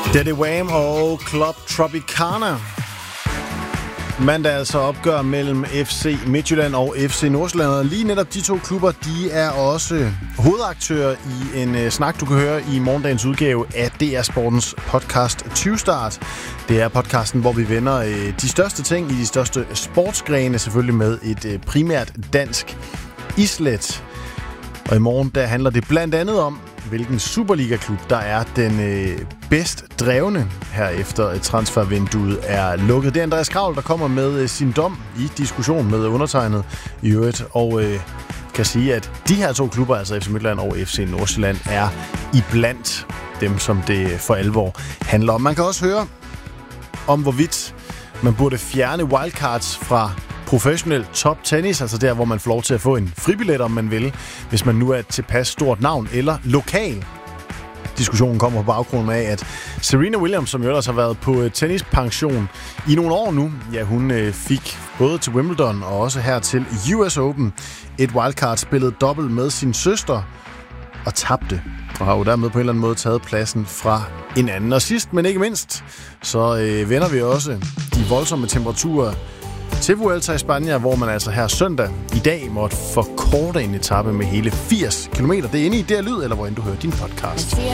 Daddy Wham og Club Tropicana. Mandag altså opgør mellem FC Midtjylland og FC Nordsjælland. Og lige netop de to klubber, de er også hovedaktører i en snak, du kan høre i morgendagens udgave af DR Sportens podcast 20-start. Det er podcasten, hvor vi vender de største ting i de største sportsgrene, selvfølgelig med et primært dansk islet. Og i morgen, der handler det blandt andet om, hvilken Superliga-klub, der er den bedst drevne her efter transfervinduet er lukket. Det er Andreas Kraul, der kommer med sin dom i diskussion med undertegnet i øvrigt, og kan sige, at de her to klubber, altså FC Midtjylland og FC Nordsjælland, er iblandt dem, som det for alvor handler om. Man kan også høre om, hvorvidt man burde fjerne wildcards fra professionel top tennis, altså der, hvor man får lov til at få en fribillet, om man vil, hvis man nu er et tilpas stort navn eller lokal. Diskussionen kommer på baggrund af, at Serena Williams, som jo ellers har været på tennispension i nogle år nu, ja, hun fik både til Wimbledon og også her til US Open et wildcard, spillet dobbelt med sin søster og tabte, og har jo dermed på en eller anden måde taget pladsen fra en anden. Og sidst, men ikke mindst, så vender vi også de voldsomme temperaturer til Vuelta i Spanien, hvor man altså her søndag i dag måtte forkorte en etape med hele 80 km. Det er inde i der lyd, eller hvor end du hører din podcast.